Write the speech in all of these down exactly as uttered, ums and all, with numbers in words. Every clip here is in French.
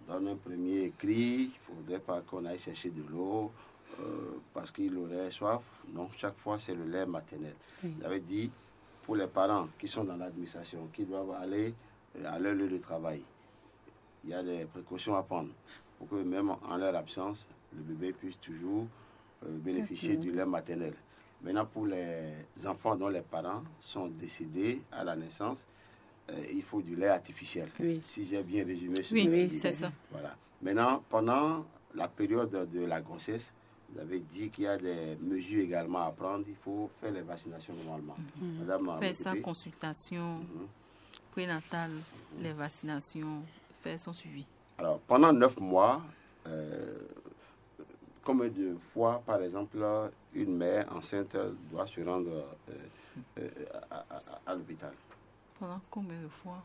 donne un premier cri, il ne faudrait pas qu'on aille chercher de l'eau euh, parce qu'il aurait soif. Non, chaque fois, c'est le lait maternel. Oui. Vous avez dit, pour les parents qui sont dans l'administration, qui doivent aller à leur lieu de travail, il y a des précautions à prendre pour que même en leur absence, le bébé puisse toujours euh, bénéficier okay. du lait maternel. Maintenant, pour les enfants dont les parents sont décédés à la naissance, euh, il faut du lait artificiel. Oui. Si j'ai bien résumé ce oui, que oui, c'est ça. Voilà. Maintenant, pendant la période de la grossesse, vous avez dit qu'il y a des mesures également à prendre. Il faut faire les vaccinations normalement. Mm-hmm. Madame, faire sa consultation mm-hmm. prénatale, mm-hmm. les vaccinations, faire son suivi. Alors, pendant neuf mois, euh, combien de fois, par exemple, une mère enceinte doit se rendre euh, euh, à, à, à l'hôpital? Pendant combien de fois?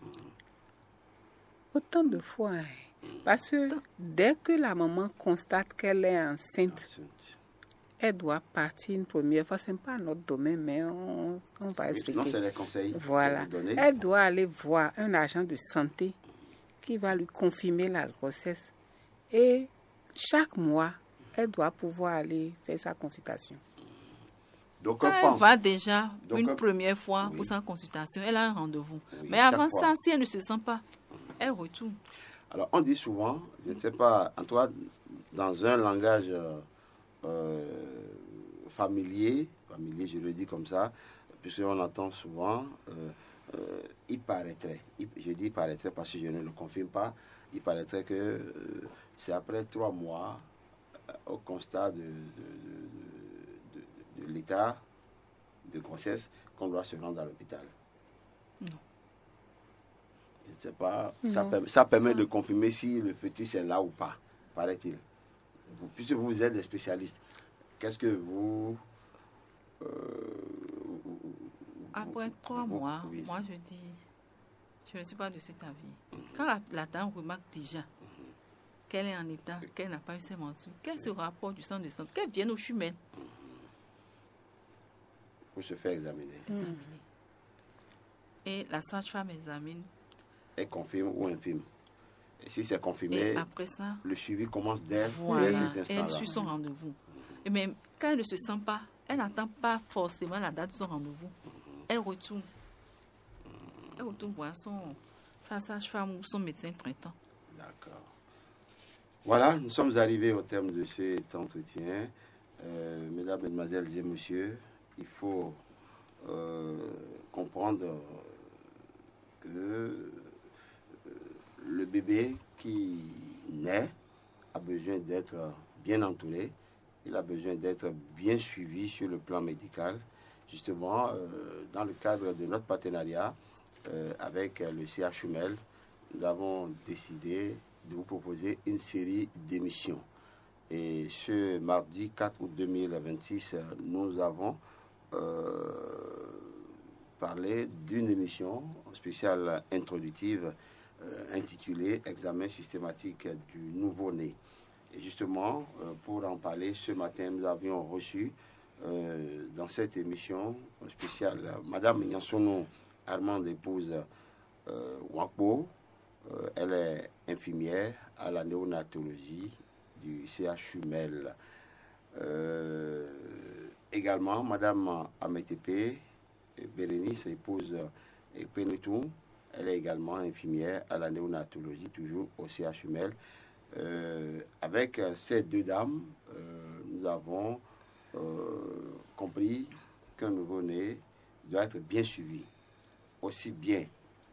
Mm. Autant de fois. Hein. Mm. Parce que dès que la maman constate qu'elle est enceinte, enceinte, elle doit partir une première fois. Ce n'est pas notre domaine, mais on, on va expliquer. Non, c'est les conseils. Voilà. Elle doit aller voir un agent de santé qui va lui confirmer la grossesse. Et chaque mois, elle doit pouvoir aller faire sa consultation. Donc, Quand elle pense, va déjà donc une première fois oui. pour sa consultation, elle a un rendez-vous. Oui, mais avant ça, fois. si elle ne se sent pas, elle retourne. Alors, on dit souvent, je ne sais pas, en toi, dans un langage euh, familier, familier, je le dis comme ça, puisqu'on entend souvent, euh, euh, il paraîtrait, il, je dis il paraîtrait parce que je ne le confirme pas, il paraîtrait que euh, c'est après trois mois, au constat de, de, de, de, de l'état de grossesse, qu'on doit se rendre à l'hôpital. Non. Je ne sais pas, ça, permet, ça permet ça. de confirmer si le fœtus est là ou pas, paraît-il. Vous, puisque vous êtes des spécialistes, qu'est-ce que vous... Euh, Après vous, trois vous, mois, oui. moi je dis, je ne suis pas de cet avis. Mm-hmm. Quand la, la dame remarque déjà mm-hmm. qu'elle est en état, qu'elle n'a pas eu ses menstrues, qu'elle se rapporte du centre de santé, qu'elle vienne au chemin. Pour se faire examiner. examiner. Et la sage-femme examine. Elle confirme ou infirme. Et si c'est confirmé, et après ça, le suivi commence dès, voilà, dès cet instant-là. Elle suit son rendez-vous. Et même quand elle ne se sent pas, elle n'attend pas forcément la date de son rendez-vous. Elle retourne. Elle retourne voir son, sa sage-femme ou son médecin traitant. D'accord. Voilà, nous sommes arrivés au terme de cet entretien. Euh, mesdames, mesdemoiselles et messieurs, il faut euh, comprendre que euh, le bébé qui naît a besoin d'être bien entouré, il a besoin d'être bien suivi sur le plan médical. Justement, euh, dans le cadre de notre partenariat euh, avec le C H U M E L, nous avons décidé de vous proposer une série d'émissions. Et ce mardi quatre août deux mille vingt-six, nous avons euh, parlé d'une émission spéciale introductive euh, intitulée « Examen systématique du nouveau-né ». Et justement, euh, pour en parler, ce matin, nous avions reçu euh, dans cette émission spéciale Madame Nyansono Armand, épouse euh, Wakbo. Euh, elle est infirmière à la néonatologie du C H U M E L. Euh, également, Madame Ametepe Bérénice, épouse Epenitou, elle est également infirmière à la néonatologie, toujours au C H U M E L. Euh, avec ces deux dames, euh, nous avons euh, compris qu'un nouveau-né doit être bien suivi, aussi bien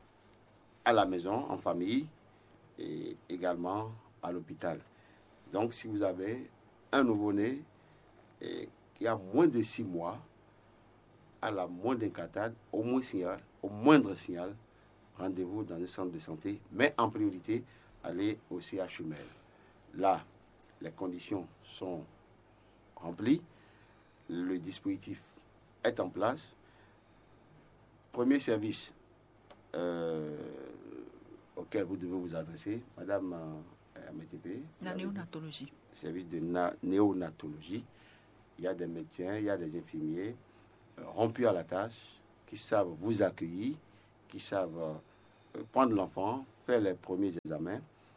à la maison, en famille, et également à l'hôpital. Donc, si vous avez un nouveau-né qui a moins de six mois, à la moindre incartade, au, moins signal, au moindre signal, rendez-vous dans un centre de santé, mais en priorité, allez au C H U M E L. Là, les conditions sont remplies, le dispositif est en place. Premier service euh, auquel vous devez vous adresser, Madame euh, M T P. La néonatologie. Service de na- néonatologie. Il y a des médecins, il y a des infirmiers euh, rompus à la tâche, qui savent vous accueillir, qui savent euh, prendre l'enfant, faire les premiers examens.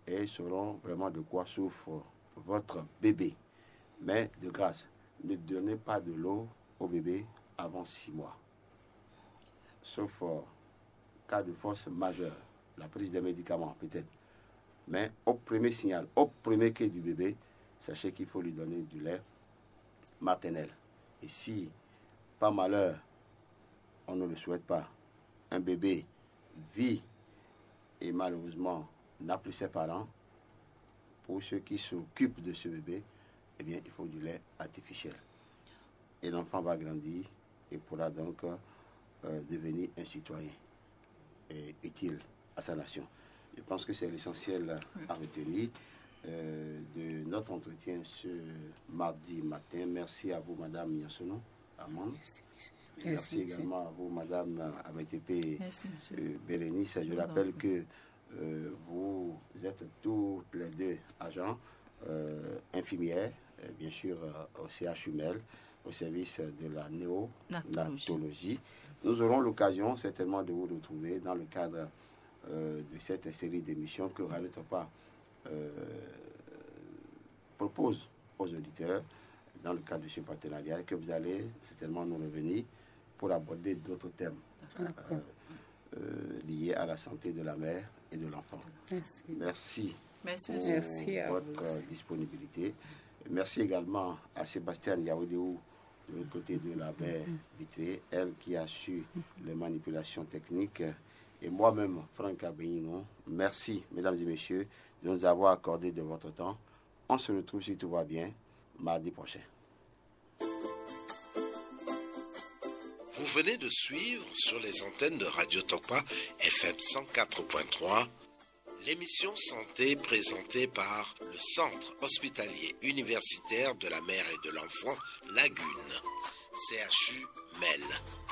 et ils sauront vraiment de quoi souffre votre bébé. Mais de grâce, ne donnez pas de l'eau au bébé avant six mois. Sauf euh, cas de force majeure, la prise des médicaments peut-être. Mais au premier signal, au premier cri du bébé, sachez qu'il faut lui donner du lait maternel. Et si, par malheur, on ne le souhaite pas, un bébé vit et malheureusement n'a plus ses parents, pour ceux qui s'occupent de ce bébé, eh bien, il faut du lait artificiel. Et l'enfant va grandir et pourra donc euh, devenir un citoyen et utile à sa nation. Je pense que c'est l'essentiel à retenir euh, de notre entretien ce mardi matin. Merci à vous, Madame Nyansono Amand. Merci, Merci, Merci également à vous, Madame Ametepe euh, Bérénice. Je rappelle que euh, vous êtes toutes les deux agents euh, infirmières, euh, bien sûr, euh, au C H U M E L, au service de la néonatologie. Nous aurons l'occasion certainement de vous retrouver dans le cadre euh, de cette série d'émissions que Radio Topa euh, propose aux auditeurs dans le cadre de ce partenariat et que vous allez certainement nous revenir pour aborder d'autres thèmes euh, euh, liés à la santé de la mère et de l'enfant. Merci, Merci pour Merci votre vous. disponibilité. Merci également à Sébastien Yaoudéou de l'autre côté de la baie vitrée, elle qui a su les manipulations techniques, et moi-même, Franck Abéino. Merci, mesdames et messieurs, de nous avoir accordé de votre temps. On se retrouve, si tout va bien, mardi prochain. Vous venez de suivre sur les antennes de Radio Topa F M cent quatre point trois l'émission Santé présentée par le Centre hospitalier universitaire de la mère et de l'enfant Lagune, C H U M E L.